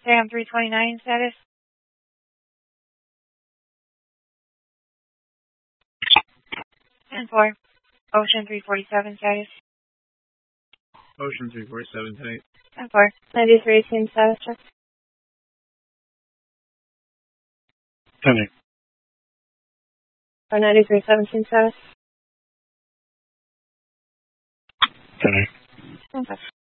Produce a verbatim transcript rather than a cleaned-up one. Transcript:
Sam three twenty-nine status. ten four. Ocean three forty-seven status. Ocean three forty-seven tight. ten four. ninety-three eighteen status check. ten eight. Or ninety-three seventeen status. ten eight. Okay.